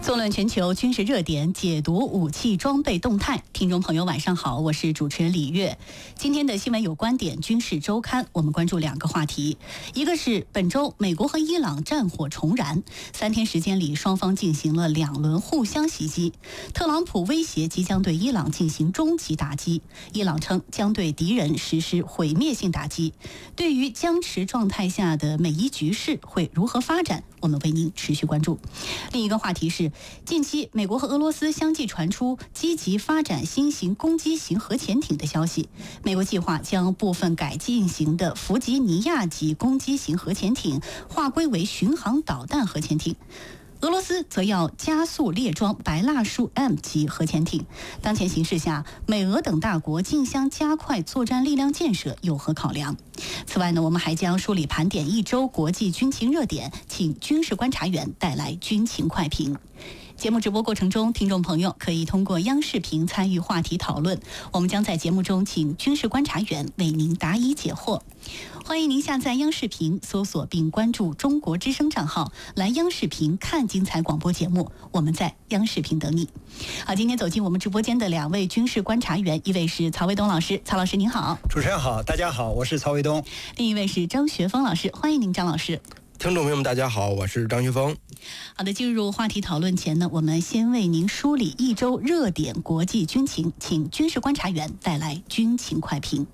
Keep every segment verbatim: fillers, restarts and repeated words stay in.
纵论全球军事热点，解读武器装备动态。听众朋友晚上好，我是主持人李月。今天的新闻有观点军事周刊，我们关注两个话题，一个是本周美国和伊朗战火重燃，三天时间里双方进行了两轮互相袭击。特朗普威胁即将对伊朗进行终极打击，伊朗称将对敌人实施毁灭性打击。对于僵持状态下的美伊局势会如何发展，我们为您持续关注。另一个话题是，近期美国和俄罗斯相继传出积极发展新型攻击型核潜艇的消息。美国计划将部分改进型的弗吉尼亚级攻击型核潜艇划归为巡航导弹核潜艇，俄罗斯则要加速列装白蜡树 M 级核潜艇。当前形势下，美俄等大国竞相加快作战力量建设，有何考量？此外呢，我们还将梳理盘点一周国际军情热点，请军事观察员带来军情快评。节目直播过程中，听众朋友可以通过央视频参与话题讨论，我们将在节目中请军事观察员为您答疑解惑。欢迎您下载央视频，搜索并关注中国之声账号，来央视频看精彩广播节目，我们在央视频等你。好，今天走进我们直播间的两位军事观察员，一位是曹卫东老师，曹老师您好。 主持人好，大家好，我是曹卫东。 另一位是张学峰老师，欢迎您张老师。 听众朋友们大家好，我是张学峰。 好的，进入话题讨论前呢，我们先为您梳理一周热点国际军情，请军事观察员带来军情快评。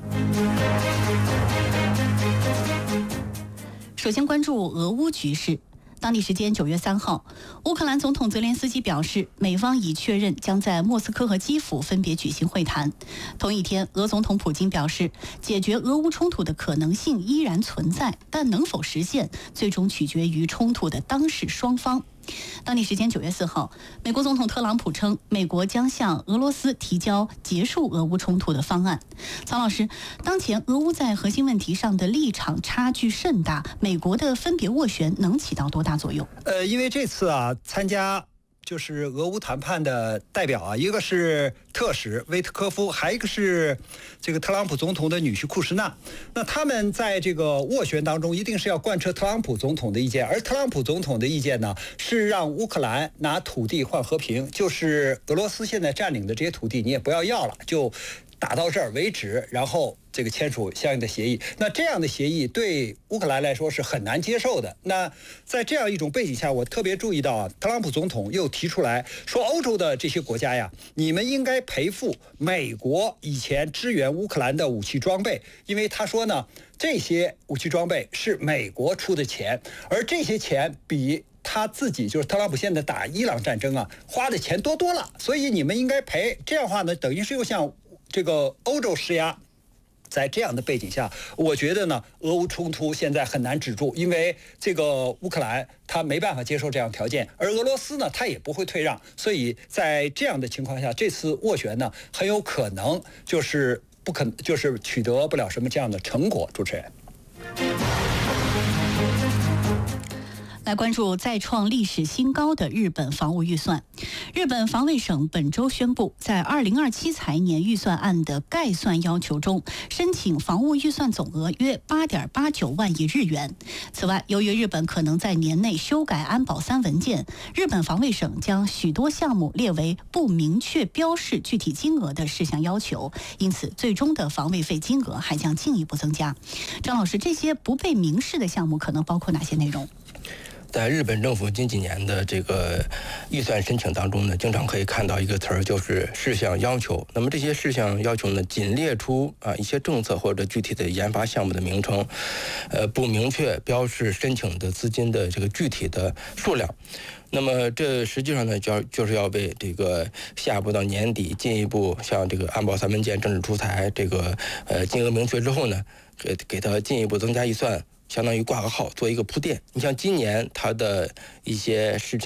首先关注俄乌局势。当地时间九月三号，乌克兰总统泽连斯基表示，美方已确认将在莫斯科和基辅分别举行会谈。同一天，俄总统普京表示，解决俄乌冲突的可能性依然存在，但能否实现，最终取决于冲突的当事双方。当地时间九月四号，美国总统特朗普称，美国将向俄罗斯提交结束俄乌冲突的方案。曹老师，当前俄乌在核心问题上的立场差距甚大，美国的分别斡旋能起到多大作用？ 呃，因为这次啊，参加就是俄乌谈判的代表啊，一个是特使威特科夫，还一个是这个特朗普总统的女婿库什纳。那他们在这个斡旋当中，一定是要贯彻特朗普总统的意见，而特朗普总统的意见呢，是让乌克兰拿土地换和平，就是俄罗斯现在占领的这些土地你也不要要了，就打到这儿为止，然后这个签署相应的协议。那这样的协议对乌克兰来说是很难接受的。那在这样一种背景下，我特别注意到啊，特朗普总统又提出来说，欧洲的这些国家呀，你们应该赔付美国以前支援乌克兰的武器装备，因为他说呢，这些武器装备是美国出的钱，而这些钱比他自己就是特朗普现在打伊朗战争啊花的钱多多了，所以你们应该赔。这样的话呢，等于是又向这个欧洲施压。在这样的背景下，我觉得呢，俄乌冲突现在很难止住，因为这个乌克兰他没办法接受这样条件，而俄罗斯呢，他也不会退让，所以在这样的情况下，这次斡旋呢，很有可能就是不可就是取得不了什么这样的成果。主持人。 来关注再创历史新高的日本防务预算。日本防卫省本周宣布，在二零二七财年预算案的概算要求中，申请防务预算总额约八点八九万亿日元。此外，由于日本可能在年内修改安保三文件，日本防卫省将许多项目列为不明确标示具体金额的事项要求，因此最终的防卫费金额还将进一步增加。张老师，这些不被明示的项目可能包括哪些内容？ 在日本政府近几年的这个预算申请当中呢，经常可以看到一个词儿，就是事项要求。那么这些事项要求呢，仅列出啊一些政策或者具体的研发项目的名称，呃，不明确标示申请的资金的这个具体的数量。那么这实际上呢，就就是要为这个下一步到年底进一步像这个安保三文件、政治出台这个呃金额明确之后呢，给给它进一步增加预算。相当于挂个号，做一个铺垫。你像今年它的一些事情